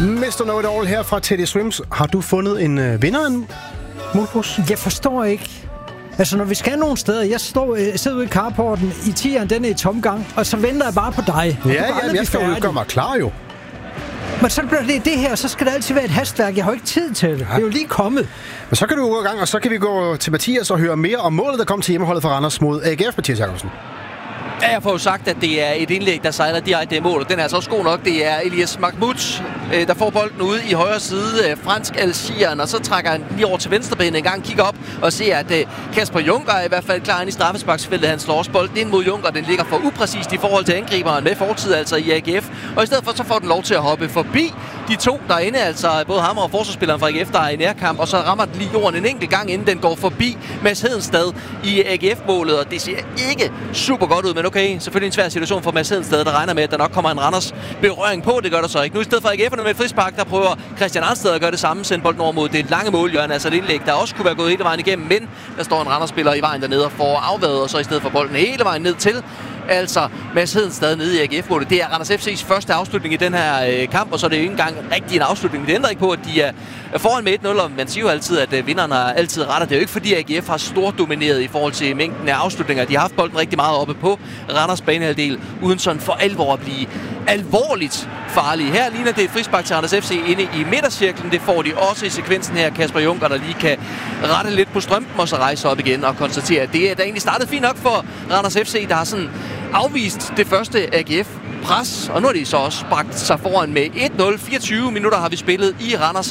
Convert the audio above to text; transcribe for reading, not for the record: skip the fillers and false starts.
Mr. Know It All her fra Teddy Swims. Har du fundet en vinder af Mulbus? Jeg forstår ikke. Altså, når vi skal nogle steder, jeg sidder ude i carporten, i tieren, den er i tomgang, og så venter jeg bare på dig. Ja, jeg skal jo gøre mig klar jo. Men så bliver det her, så skal der altid være et hastværk. Jeg har jo ikke tid til det. Det er jo lige kommet. Men så kan du gå i gang, og så kan vi gå til Mathias og høre mere om målet, der kom til hjemmeholdet for Randers mod AGF, Mathias Jacobsen. Ja, jeg får jo sagt, at det er et indlæg, der sejler direkte i mål, og den er altså også god nok. Det er Elias Mahmoud, der får bolden ude i højre side, fransk Algerieren, og så trækker han lige over til venstrebenet en gang, kigger op og ser, at Kasper Juncker er i hvert fald klar ind i straffesparksfeltet. Han slår også bolden ind mod Juncker, den ligger for upræcist i forhold til angriberen med fortid, altså i AGF. Og i stedet for, så får den lov til at hoppe forbi de to derinde, altså både ham og forsvarsspilleren fra AGF, der er i nærkamp, og så rammer den lige jorden en enkelt gang, inden den går forbi Mads Hedenstad i AGF-målet, og det ser ikke super godt ud, men okay, selvfølgelig en svær situation for Mads Hedenstad, der regner med, at der nok kommer en Randers berøring på. Det gør der så ikke. Nu i stedet for AGF'erne med et frispark, der prøver Christian Arnsted at gøre det samme, sende bolden over mod det lange målhjørne, altså et indlæg, der også kunne være gået hele vejen igennem, men der står en Randers-spiller i vejen dernede og får afværet, og så i stedet for bolden hele vejen ned til. Altså Mads Hedenstad nede i AGF-målet. Det er Randers FC's første afslutning i den her kamp, og så er det jo ikke engang rigtig en afslutning. Det ændrer ikke på, at de er foran med 1-0, og man siger jo altid, at vinderne har altid ret. Det er jo ikke fordi AGF har stort domineret i forhold til mængden af afslutninger. De har haft bolden rigtig meget oppe på Randers banehalvdel, uden sådan for alvor at blive alvorligt farlige. Her ligner det et frispark til Randers FC inde i midtercirklen. Det får de også i sekvensen her. Kasper Juncker, der lige kan rette lidt på strømpen og så rejse op igen og konstatere, at det er da egentlig startet fint nok for Randers FC, der har sådan afvist det første AGF-pres, og nu har de så også bragt sig foran med 1-0. 24 minutter har vi spillet i Randers